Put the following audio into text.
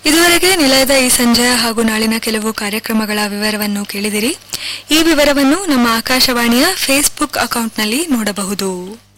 ಇದುವರೆಗೆ ನಿಲಯದ ಈ ಸಂಜೆಯ ಹಾಗೂ ನಾಳಿನ ಕೆಲವು ಕಾರ್ಯಕ್ರಮಗಳ ವಿವರವನ್ನು ಕೇಳಿದಿರಿ. ಈ ವಿವರವನ್ನು ನಮ್ಮ ಆಕಾಶವಾಣಿಯ ಫೇಸ್ಬುಕ್ ಅಕೌಂಟ್ನಲ್ಲಿ ನೋಡಬಹುದು.